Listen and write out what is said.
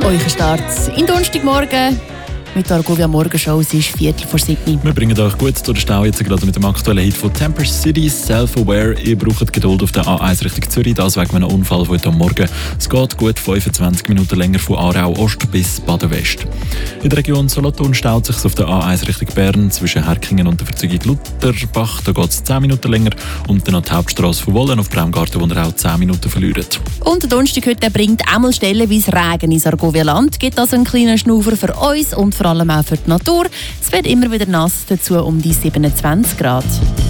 Euer Start in Donnerstagmorgen mit der Argovia Morgenshow. Es ist 7:45. Wir bringen euch gut durch den Stau jetzt gerade mit dem aktuellen Hit von Temper City, Self-Aware. Ihr braucht Geduld auf der A1 Richtung Zürich, das wegen einem Unfall von heute Morgen. Es geht gut 25 Minuten länger von Aarau Ost bis Baden West. In der Region Solothurn staut es sich auf der A1 Richtung Bern zwischen Herkingen und der Verzeugung Lutherbach. Da geht es 10 Minuten länger. Und dann noch die Hauptstrasse von Wollen auf Braumgarten, wo ihr auch 10 Minuten verliert. Und der Donnerstag heute bringt einmal stellenweise Regen ins Argovia Land. Gibt also einen kleinen Schnaufer für uns und vor allem auch für die Natur. Es wird immer wieder nass, dazu um die 27 Grad.